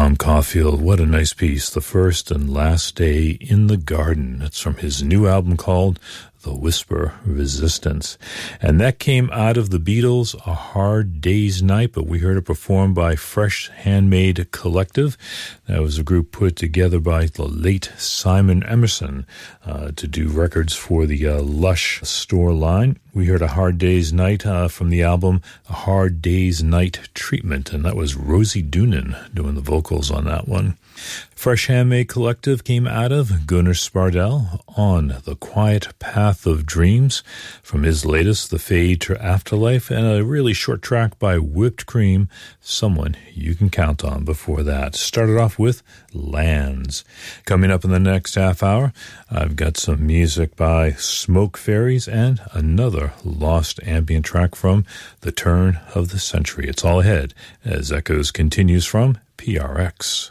Tom Caulfield, what a nice piece. The First and Last Day in the Garden. That's from his new album called The Whisper Resistance. And that came out of the Beatles' A Hard Day's Night, but we heard it performed by Fresh Handmade Collective. That was a group put together by the late Simon Emerson to do records for the Lush store line. We heard A Hard Day's Night from the album A Hard Day's Night Treatment, and that was Rosie Doonan doing the vocals on that one. Fresh Handmade Collective came out of Gunnar Spardell on The Quiet Path of Dreams from his latest, The Fade to Afterlife, and a really short track by Whipped Cream, Someone You Can Count On. Before that, started off with Lands. Coming up in the next half hour, I've got some music by Smoke Fairies and another lost ambient track from the turn of the century. It's all ahead as Echoes continues from PRX.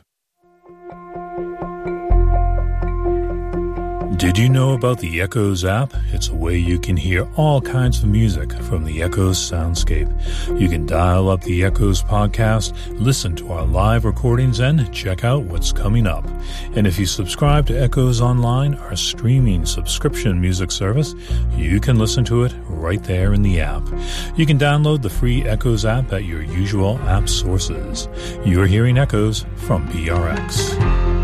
Did you know about the Echoes app? It's a way you can hear all kinds of music from the Echoes soundscape. You can dial up the Echoes podcast, listen to our live recordings, and check out what's coming up. And if you subscribe to Echoes Online, our streaming subscription music service, you can listen to it right there in the app. You can download the free Echoes app at your usual app sources. You're hearing Echoes from PRX.